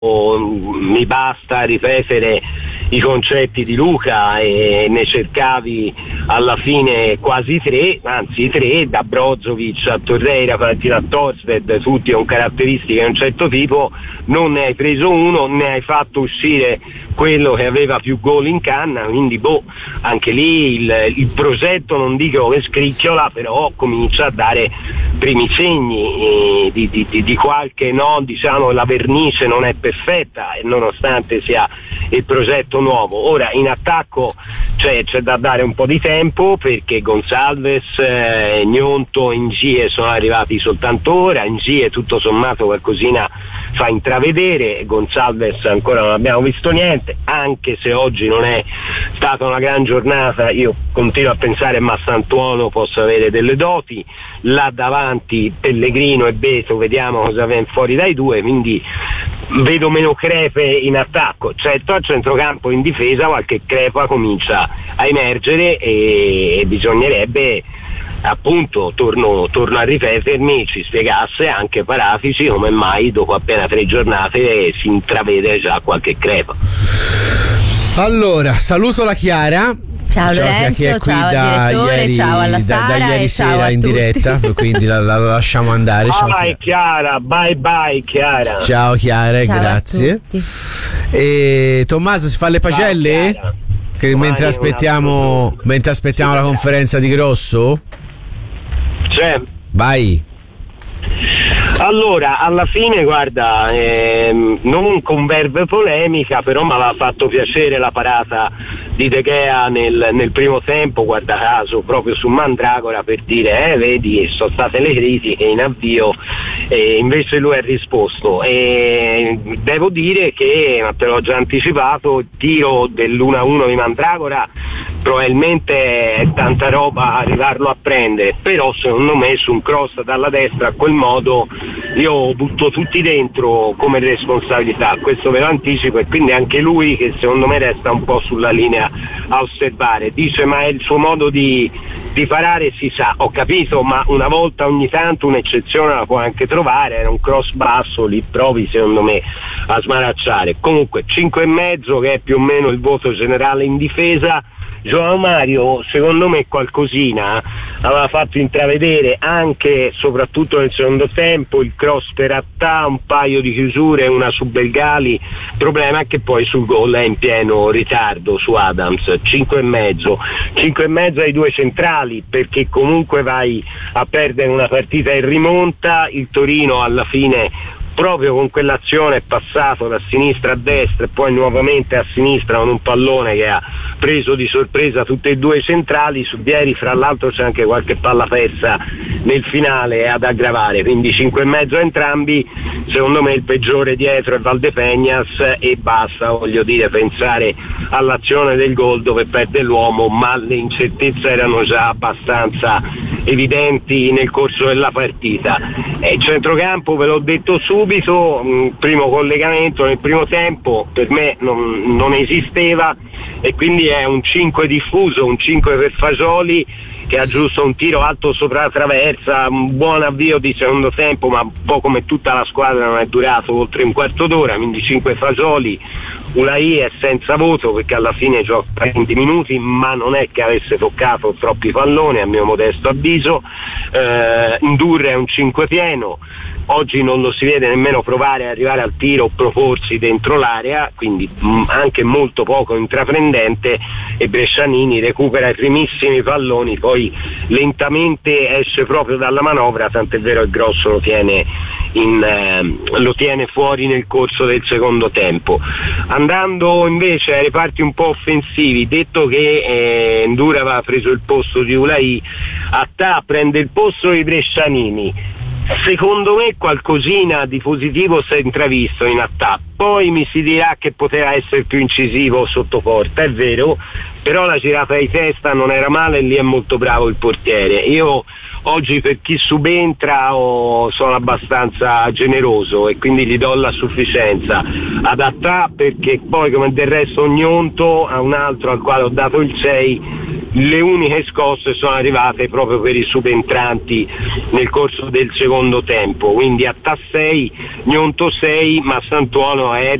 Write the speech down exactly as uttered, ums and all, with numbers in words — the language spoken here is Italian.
mi basta ripetere i concetti di Luca, e ne cercavi alla fine quasi tre, anzi tre, da Brozovic a Torreira, partita a Torsted, tutti con caratteristiche di un certo tipo. Non ne hai preso uno, ne hai fatto uscire quello che aveva più gol in canna, quindi boh, anche lì il, il progetto non dico che scricchiola, però comincia a dare primi segni eh, di, di, di, di qualche, no, diciamo, la vernice non è perfetta, e nonostante sia il progetto nuovo. Ora in attacco c'è, c'è da dare un po' di tempo, perché Gonçalves, eh, Gnonto, Ngie sono arrivati soltanto ora. Ngie tutto sommato qualcosina fa intravedere, Gonçalves ancora non abbiamo visto niente, anche se oggi non è stata una gran giornata. Io continuo a pensare che Massantuono possa avere delle doti, là davanti Pellegrino e Beto vediamo cosa viene fuori dai due, quindi vedo meno crepe in attacco. Certo, a centrocampo in difesa qualche crepa comincia a emergere, e, e bisognerebbe, appunto, torno, torno a ripetermi, ci spiegasse anche Paratici come mai dopo appena tre giornate si intravede già qualche crepa. Allora, saluto la Chiara. Ciao, ciao Lorenzo, che è qui ciao da direttore, ieri, ciao alla da, Sara da ieri e sera ciao a in tutti. diretta, quindi la, la, la lasciamo andare. Ciao, bye Chiara, bye bye Chiara. Ciao Chiara, ciao, grazie. E Tommaso, si fa le pagelle? Ciao, che mentre aspettiamo, mentre aspettiamo la conferenza di Grosso? C'è. Vai. Allora, alla fine, guarda, ehm, non con verve polemica, però mi aveva fatto piacere la parata di De Gea nel, nel primo tempo, guarda caso, proprio su Mandragora, per dire, eh, vedi, sono state le critiche in avvio, e invece lui ha risposto. E devo dire che, te l'ho già anticipato, il tiro dell'uno a uno di Mandragora probabilmente è tanta roba arrivarlo a prendere, però secondo me su un cross dalla destra a quel modo io butto tutti dentro come responsabilità, questo ve lo anticipo, e quindi anche lui, che secondo me resta un po' sulla linea a osservare, dice ma è il suo modo di, di parare, si sa, ho capito, ma una volta ogni tanto un'eccezione la può anche trovare, era un cross basso, lì provi secondo me a smaracciare. Comunque cinque e mezzo, che è più o meno il voto generale in difesa. João Mario secondo me qualcosina aveva fatto intravedere anche soprattutto nel secondo tempo, il cross per Attà, un paio di chiusure, una su Belgali. Il problema è che poi sul gol è in pieno ritardo su Adams. Cinque e mezzo cinque e mezzo ai due centrali, perché comunque vai a perdere una partita in rimonta. Il Torino alla fine proprio con quell'azione è passato da sinistra a destra e poi nuovamente a sinistra con un pallone che ha preso di sorpresa tutti e due i centrali. Su Vieri fra l'altro c'è anche qualche palla persa nel finale ad aggravare, quindi cinque e mezzo a entrambi. Secondo me il peggiore dietro è Valdepeñas, e basta, voglio dire, pensare all'azione del gol dove perde l'uomo, ma le incertezze erano già abbastanza evidenti nel corso della partita. E centrocampo ve l'ho detto subito, mh, primo collegamento nel primo tempo per me non, non esisteva, e quindi è un cinque diffuso, un cinque per Fagioli, che ha giusto un tiro alto sopra la traversa, un buon avvio di secondo tempo, ma un po' come tutta la squadra non è durato oltre un quarto d'ora, quindi cinque Fagioli. Ulai è senza voto perché alla fine gioca venti minuti, ma non è che avesse toccato troppi palloni a mio modesto avviso. eh, Ndurre è un cinque pieno, oggi non lo si vede nemmeno provare ad arrivare al tiro o proporsi dentro l'area, quindi mh, anche molto poco intraprendente, e Brescianini recupera i primissimi palloni, poi lentamente esce proprio dalla manovra, tant'è vero che Grosso lo tiene, in, eh, lo tiene fuori nel corso del secondo tempo. Andando invece ai reparti un po' offensivi, detto che eh, Ndura aveva preso il posto di Ulai, Attà prende il posto di Brescianini. Secondo me qualcosina di positivo si è intravisto in Attà, poi mi si dirà che poteva essere più incisivo sotto porta, è vero, però la girata di testa non era male e lì è molto bravo il portiere. Io oggi per chi subentra oh, sono abbastanza generoso e quindi gli do la sufficienza ad Attà, perché poi come del resto Gnonto a un altro al quale ho dato il sei le uniche scosse sono arrivate proprio per i subentranti nel corso del secondo tempo, quindi a Tassei Gnonto sei, Massantuono è